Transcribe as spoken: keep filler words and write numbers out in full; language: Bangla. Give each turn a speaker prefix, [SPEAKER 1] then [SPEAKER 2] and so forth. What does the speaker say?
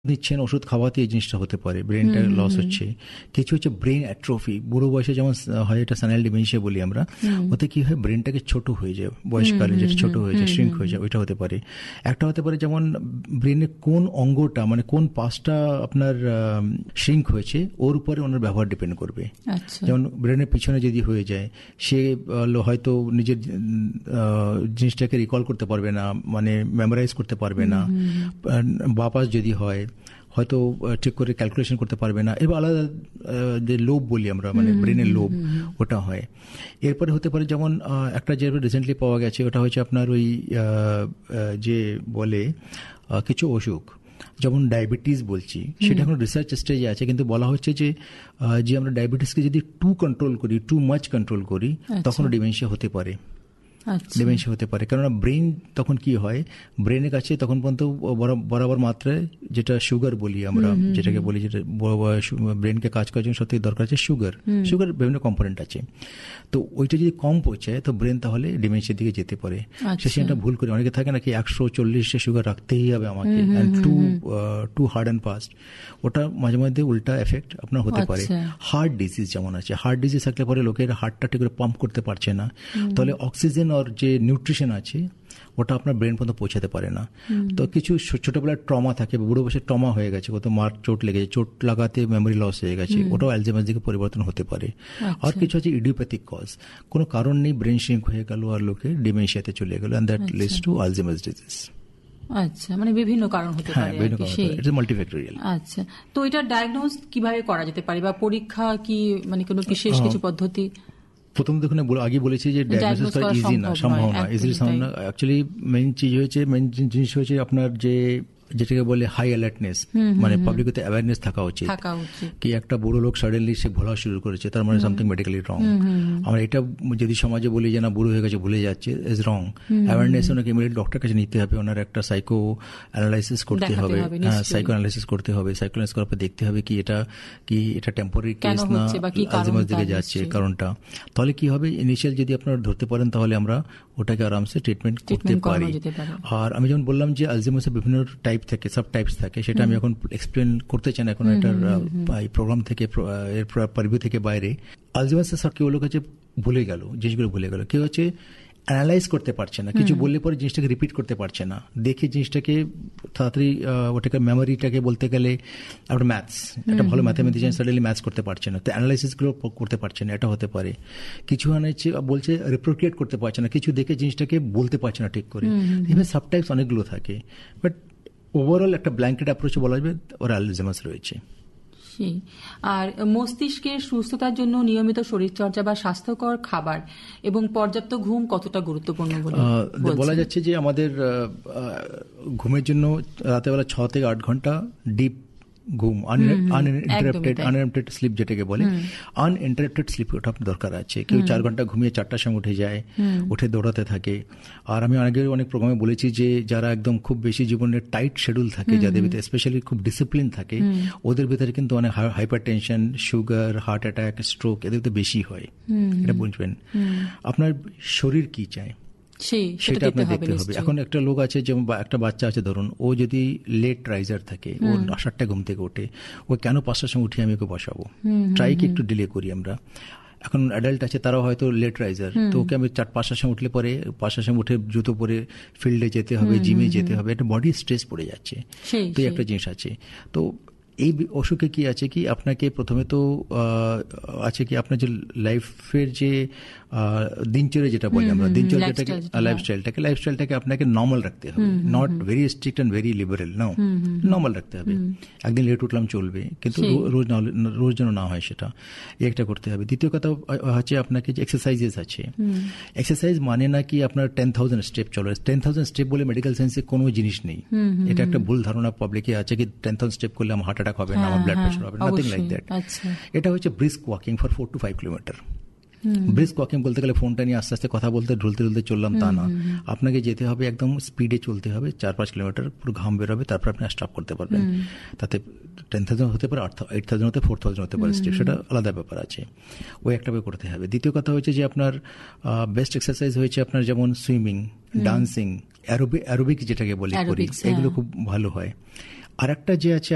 [SPEAKER 1] নিচ্ছেন, ওষুধ খাওয়াতে এই জিনিসটা হতে পারে, ব্রেনটা লস হচ্ছে। কিছু হচ্ছে ব্রেন অ্যাট্রোফি, বুড়ো বয়সে যেমন হয়, এটা সানাইল ডিমেনশিয়া বলি আমরা। ওতে কি হয়, ব্রেনটাকে ছোট হয়ে যায়, বয়সকালে যেটা ছোট হয়ে যায়, শ্রিঙ্ক হয়ে যায়, ওইটা হতে পারে। একটা হতে পারে যেমন ব্রেনের কোন অঙ্গটা, মানে কোন পাশটা আপনার শ্রিঙ্ক হয়েছে, ওর উপরে ওনার ব্যবহার ডিপেন্ড করবে। যেমন ব্রেনের পিছনে যদি হয়ে যায়, সে হয়তো নিজের জিনিসটাকে রিকল করতে পারবে না, মানে মেমোরাইজ করতে পারবে না। বা পাশ যদি হয়, হয়তো ঠিক করে ক্যালকুলেশন করতে পারবে না। এবার আলাদা যে লোব বলি আমরা, মানে ব্রেনের লোব, ওটা হয়। এরপরে হতে পারে যেমন একটা যে রিসেন্টলি পাওয়া গেছে, ওটা হচ্ছে আপনার ওই যে বলে কিছু অসুখ, যেমন ডায়াবেটিস বলছি, সেটা এখন রিসার্চ স্টেজে আছে, কিন্তু বলা হচ্ছে যে যে আমরা ডায়াবেটিসকে যদি টু কন্ট্রোল করি, টু মাচ কন্ট্রোল করি, তখন ডিমেনশিয়া হতে পারে। ডিমেনশিয়া হতে পারে, কেননা ব্রেন তখন কি হয়, ব্রেনের কাছে তখন পর্যন্ত বরাবর মাত্রায় যেটা সুগার বলি আমরা, যেটাকে বলি, যেটা ব্রেনকে কাজ করার জন্য সত্যি দরকার আছে সুগার। সুগার বিভিন্ন কম্পোনেন্ট আছে, তো ওইটা যদি কম পৌঁছায় তো ব্রেন তাহলে ডিমেনশিয়ার দিকে যেতে পারে। সে সেটা ভুল করে, অনেকে থাকে নাকি একশো চল্লিশে সুগার রাখতেই হবে আমাকে, two two hard and fast, ওটা মাঝে মাঝে উল্টা এফেক্ট আপনার হতে পারে। হার্ট ডিজিজ যেমন আছে, হার্ট ডিজিজ থাকলে পরে লোকের হার্টটা ঠিক করে পাম্প করতে পারছে না, তাহলে অক্সিজেন আর যে নিউট্রিশন আছে ওটা আপনার ব্রেন পর্যন্ত পৌঁছাতে পারে না। তো কিছু ছোটবেলার ট্রমা থাকে, বুড়ো বয়সে ট্রমা হয়ে গেছে, কত মার চোট লেগেছে, চোট লাগাতে মেমোরি লস হয়ে গেছে, ওটাও অ্যালজাইমার্স দিকে পরিবর্তন হতে পারে। আর কিছু আছে ইডিওপ্যাথিক কজ, কোনো কারণ নেই ব্রেন শ্রিঙ্ক হয়ে গেল আর লোকে ডিমেনশিয়াতে চলে গেল, and that leads to Alzheimer's disease.
[SPEAKER 2] আচ্ছা, মানে বিভিন্ন কারণ হতে পারে,
[SPEAKER 1] মাল্টিফ্যাক্টোরিয়াল।
[SPEAKER 2] আচ্ছা, তো এটা ডায়াগনোজ কিভাবে করা যেতে পারে, বা পরীক্ষা কি, মানে কোনো বিশেষ কিছু পদ্ধতি?
[SPEAKER 1] প্রথম দেখুন আগে বলেছি যে ডায়াগনোসিস করা ইজি না, সম্ভব না, ইজিলি সম্ভব না। অ্যাকচুয়ালি মেইন চিজ হয়েছে, মেইন জিনিস হয়েছে আপনার যে যেটাকে বলে হাই অ্যালার্টনেস, মানে পাবলিকতে অ্যাওয়ারনেস থাকা উচিত কি একটা বুড়ো লোক সাডেনলি সে ভোলা শুরু করেছে, তার মানে সামথিং মেডিকেলি রং। আমরা এটা যদি সমাজে বলি যে না বুড়ো হয়ে গেছে ভুলে যাচ্ছে, ইজ রং। অ্যাওয়ারনেস ওনাকে ইমিডিয়েট ডক্টর কাছে নিতে হবে, ওনার একটা সাইকো অ্যানালাইসিস করতে হবে, হ্যাঁ সাইকো অ্যানালাইসিস করতে হবে, সাইকো অ্যানালাইসিস করার পর দেখতে হবে কি এটা কি এটা টেম্পোরারি কেস না আলজাইমার্স দিকে যাচ্ছে কারণটা। তাহলে কি হবে, ইনিশিয়াল যদি আপনারা ধরতে পারেন তাহলে আমরা ওটাকে আরামসে ট্রিটমেন্ট করতে পারি। আর আমি যেমন বললাম যে আলজাইমার্সের বিভিন্ন টাইপ থাকে, সব টাইপস থাকে, সেটা আমি এখন এক্সপ্লেন করতে চাই না এখন এটার প্রোগ্রাম থেকে, এর পারভিউ থেকে বাইরে। আলজাইমার্সের সব কেউ লোক আছে ভুলে গেল, জিনিসগুলো ভুলে গেল, কেউ হচ্ছে অ্যানালাইজ করতে পারছে না, কিছু বললে পরে জিনিসটাকে রিপিট করতে পারছে না, দেখে জিনিসটাকে তাড়াতাড়ি ওটাকে মেমোরিটাকে বলতে গেলে আপনার ম্যাথস, একটা ভালো ম্যাথামেটিশিয়ান সাডেনলি ম্যাথস করতে পারছে না, তো অ্যানালাইসিসগুলো করতে পারছে না, এটা হতে পারে। কিছু আনাচ্ছে বলছে রিপ্রোক্রিয়েট করতে পারছে না, কিছু দেখে জিনিসটাকে বলতে পারছে না ঠিক করে। এভাবে সাবটাইপস অনেকগুলো থাকে, বাট ওভারঅল একটা ব্ল্যাঙ্কেট অ্যাপ্রোচে বলা যাবে ওর আলজাইমার্স রয়েছে।
[SPEAKER 2] আর মস্তিষ্কের সুস্থতার জন্য নিয়মিত শরীরচর্চা বা স্বাস্থ্যকর খাবার এবং পর্যাপ্ত ঘুম কতটা গুরুত্বপূর্ণ বলে
[SPEAKER 1] বলা যাচ্ছে যে আমাদের ঘুমের জন্য রাতেবেলা ছ থেকে আট ঘন্টা ডিপ ঘুম, আনইন্টারাপ্টেড আনইন্টারাপ্টেড স্লিপ যেটাকে বলে, আনইন্টারাপ্টেড স্লিপ ওটা আপনার দরকার আছে। কেউ চার ঘন্টা ঘুমিয়ে চারটার সময় উঠে যায়, উঠে দৌড়াতে থাকে। আর আমি আগে অনেক প্রোগ্রামে বলেছি যে যারা একদম খুব বেশি জীবনের টাইট শিডিউল থাকে, যাদের ভিতরে স্পেশালি খুব ডিসিপ্লিন থাকে, ওদের ভিতরে কিন্তু অনেক hyper tension, sugar, heart attack, stroke এদের ভিতরে বেশি হয়। এটা বুঝবেন আপনার শরীর কি চায় সেটা আপনার দেখতে হবে। এখন একটা লোক আছে, যেমন একটা বাচ্চা আছে ধরুন, ও যদি লেট রাইজার থাকে, ও সাতটা ঘুম থেকে ওঠে, ও কেন পাঁচটার সময় উঠে আমি ওকে বসাবো, ট্রাই কি একটু ডিলে করি আমরা। এখন অ্যাডাল্ট আছে, তারাও হয়তো লেট রাইজার, তো ওকে আমি চার পাঁচটার সময় উঠলে পরে পাঁচটার সময় উঠে জুতো পরে ফিল্ডে যেতে হবে, জিমে যেতে হবে, একটা বডি স্ট্রেস পড়ে যাচ্ছে, তো একটা জিনিস আছে। তো এই অসুখে কি আছে কি আপনাকে প্রথমে তো আছে কি আপনার যে লাইফের যে দিনচর্যা যেটা বলি আমরা, দিনচর্যাটাকে লাইফস্টাইলটাকে লাইফস্টাইলটাকে আপনাকে নর্মাল রাখতে হবে, not very strict and very liberal, no, normal রাখতে হবে। একদিন লেট উঠলাম চলবে, কিন্তু রোজ রোজ যেন না হয়, সেটা একটা করতে হবে। দ্বিতীয় কথা হচ্ছে আপনাকে যে এক্সারসাইজেস আছে, এক্সারসাইজ মানে না কি আপনার টেন থাউজেন্ড স্টেপ চলো, টেন থাউজেন্ড স্টেপ বলে মেডিকেল সায়েন্সে কোনো জিনিস নেই, এটা একটা ভুল ধারণা পাবলিকে আছে কি টেন থাউজেন্ড স্টেপ করলে আমার হার্ট অ্যাটাক হবে না, আমার ব্লাড প্রেশার হবে, নাথিং লাইক দ্যাট। এটা হচ্ছে brisk walking for four two five kilometre. Brisk walking বলতে গেলে ফোনটা নিয়ে আস্তে আস্তে কথা বলতে ঢুলতে ঢুলতে চললাম তা না, আপনাকে যেতে হবে একদম স্পিডে চলতে হবে, চার পাঁচ কিলোমিটার পুরো ঘাম বেরোবে, তারপর আপনি স্টপ করতে পারবেন। তাতে টেন থাউজেন্ড হতে পারে, এইট থাউজেন্ড হতে ফোর থাউজেন্ড হতে পারে স্টেপ, সেটা আলাদা ব্যাপার আছে, ওই একটা করে করতে হবে। দ্বিতীয় কথা হচ্ছে যে আপনার বেস্ট এক্সারসাইজ হয়েছে আপনার যেমন সুইমিং, ডান্সিং, অ্যারোবিক অ্যারোবিক যেটাকে বলি করি, এগুলো খুব ভালো হয়। আর একটা যে আছে